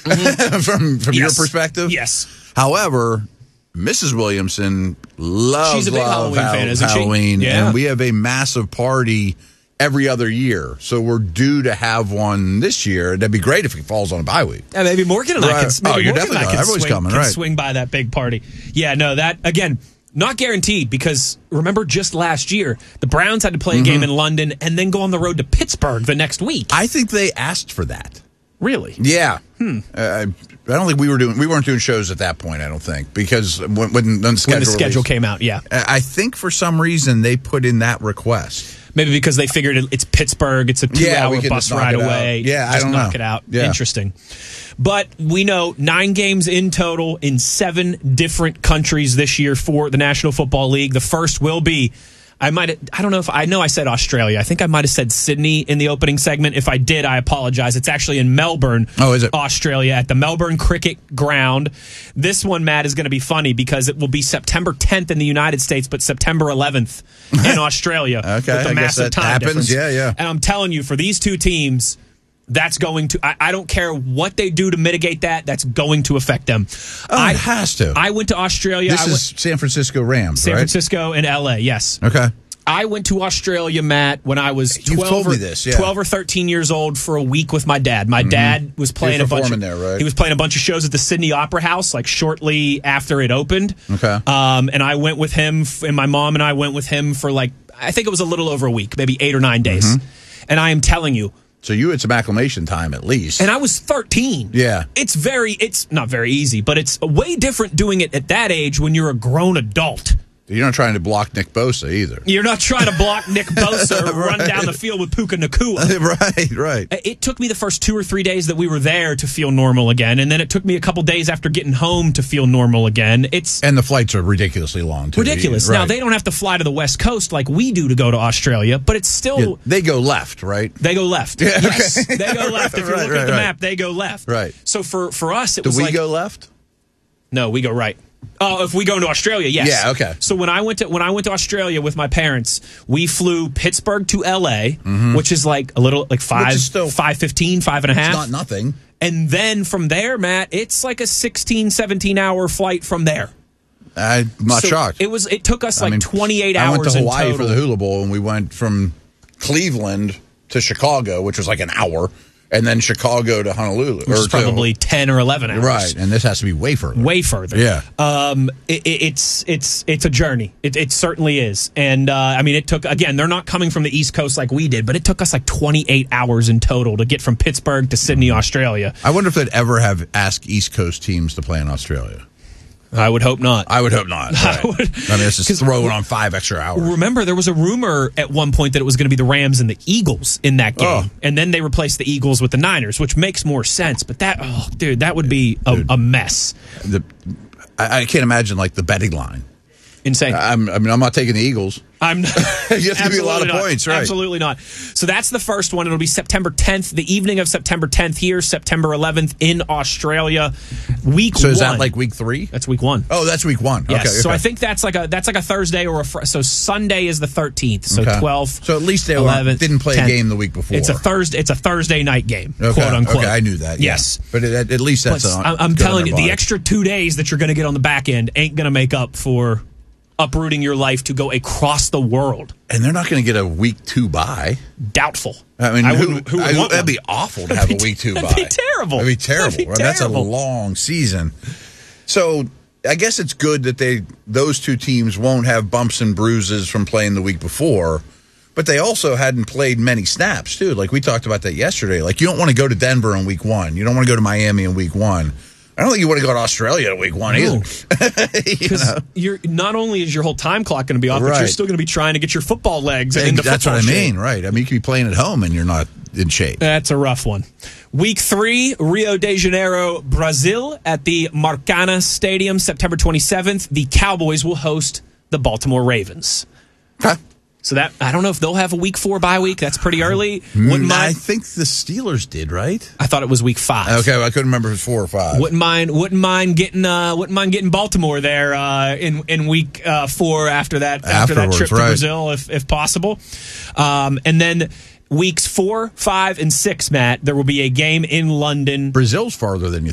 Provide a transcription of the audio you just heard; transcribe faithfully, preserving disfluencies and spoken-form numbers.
mm-hmm. from from yes. your perspective. Yes. However, Missus Williamson loves She's a big love Halloween fan, isn't she? Halloween, Yeah. and we have a massive party every other year. So we're due to have one this year. That'd be great if it falls on a bye week. Yeah, maybe Morgan and I Right. can, maybe Oh, you're Morgan and I definitely can, everybody's swing, coming, can right. swing by that big party. Yeah, no, that, again, not guaranteed because, remember, just last year, the Browns had to play a Mm-hmm. game in London and then go on the road to Pittsburgh the next week. I think they asked for that. Really? Yeah. Hmm. Uh, I don't think we were doing. We weren't doing shows at that point. I don't think because when, when, when the schedule, When the schedule released, came out, yeah. I think for some reason they put in that request. Maybe because they figured it, it's Pittsburgh, it's a Yeah, we two-hour could bus just knock ride it out. away. Yeah, I just don't knock know. it out. Yeah. Interesting. But we know nine games in total in seven different countries this year for the National Football League. The first will be, I might, I don't know if, I know I said Australia. I think I might have said Sydney in the opening segment. If I did, I apologize. It's actually in Melbourne, Oh, is it? Australia, at the Melbourne Cricket Ground. This one, Matt, is going to be funny because it will be September tenth in the United States, but September eleventh in Australia. Okay, with the I guess massive that time happens. difference. Yeah, yeah. And I'm telling you, for these two teams, that's going to, I, I don't care what they do to mitigate that, that's going to affect them. Oh, I, it has to. I went to Australia. This I is went, San Francisco Rams, San right? Francisco and L A, yes. Okay. I went to Australia, Matt, when I was You've twelve, told or, me this, yeah. twelve or thirteen years old for a week with my dad. My mm-hmm. dad was playing a bunch of, there, right? he was playing a bunch of shows at the Sydney Opera House, like shortly after it opened. Okay. Um, and I went with him, f- and my mom and I went with him for like, I think it was a little over a week, maybe eight or nine days. Mm-hmm. And I am telling you, So you had some acclimation time at least. and I was thirteen. Yeah. It's very, it's not very easy, but it's way different doing it at that age when you're a grown adult. You're not trying to block Nick Bosa either. You're not trying to block Nick Bosa or Right. run down the field with Puka Nacua. right, right. It took me the first two or three days that we were there to feel normal again, and then it took me a couple days after getting home to feel normal again. It's And the flights are ridiculously long, too. ridiculous. Right. Now, they don't have to fly to the West Coast like we do to go to Australia, but it's still... Yeah, they go left, right? They go left. Yeah, Yes, okay. they go left. If you Right, look right, at the right. map, they go left. Right. So for, for us, it Do was we like... go left? No, we go right. Oh, if we go into Australia, yes. Yeah, okay. So when I went to when I went to Australia with my parents, we flew Pittsburgh to L A, mm-hmm. which is like a little like five, still, five fifteen, five and a half. It's not nothing. And then from there, Matt, it's like a sixteen, seventeen hour flight from there. I'm not So shocked. It was. It took us like I mean, twenty-eight I hours. went to Hawaii in total. for the Hula Bowl, and we went from Cleveland to Chicago, which was like an hour, and then Chicago to Honolulu. Which is or probably to, ten or eleven hours. Right, and this has to be way further. Way further. Yeah. Um, it, it, it's it's it's a journey. It, it certainly is. And uh, I mean, it took again. They're not coming from the East Coast like we did, but it took us like twenty-eight hours in total to get from Pittsburgh to Sydney, Australia. I wonder if they'd ever have asked East Coast teams to play in Australia. I would hope not. I would hope not. Right. I, would, I mean, it's just throwing on five extra hours. Remember, there was a rumor at one point that it was going to be the Rams and the Eagles in that game. Oh. And then they replaced the Eagles with the Niners, which makes more sense. But that, oh, dude, that would be a, a mess. The, I, I can't imagine, like, the betting line. Insane. I'm, I mean, I'm not taking the Eagles. I'm You have to give me a lot of not. points, right? Absolutely not. So that's the first one. It'll be September tenth, the evening of September tenth here, September eleventh in Australia. Week So one. is that like week three? That's week one. Oh, that's week one. Yes. Okay, So okay. I think that's like a that's like a Thursday or a fr- so Sunday is the thirteenth. So Okay. twelfth. So at least they eleventh, didn't play tenth. a game the week before. It's a Thursday. It's a Thursday night game, Okay, quote unquote. Okay, I knew that. yeah. Yes. But at, at least that's. But on, I'm, I'm good on telling their you, the body. extra two days that you're going to get on the back end ain't going to make up for uprooting your life to go across the world. And they're not going to get a week two bye. Doubtful. I mean, I who, wouldn't- who would I- want that'd one? be awful to have a week two That'd bye. be terrible. That'd be terrible. That'd be right? That's a terrible. long season. So I guess it's good that they those two teams won't have bumps and bruises from playing the week before. But they also hadn't played many snaps, too. Like we talked about that yesterday. Like you don't want to go to Denver in week one. You don't want to go to Miami in week one. I don't think you want to go to Australia in week one either. Because you know? you're not only is your whole time clock going to be off, but you're Right. still going to be trying to get your football legs And into that's football what I shape. mean, right? I mean, you could be playing at home and you're not in shape. That's a rough one. Week three, Rio de Janeiro, Brazil, at the Maracana Stadium, September twenty-seventh. The Cowboys will host the Baltimore Ravens. Okay. So that I don't know if they'll have a week four bye week. That's pretty early. Wouldn't Mm, I mind. think the Steelers did, right? I thought it was week five. Okay, well, I couldn't remember if it was four or five. Wouldn't mind. Wouldn't mind getting. Uh, wouldn't mind getting Baltimore there uh, in in week uh, four after that after that Afterwards, trip to right. Brazil, if if possible. Um, and then weeks four, five, and six, Matt, there will be a game in London. Brazil's farther than you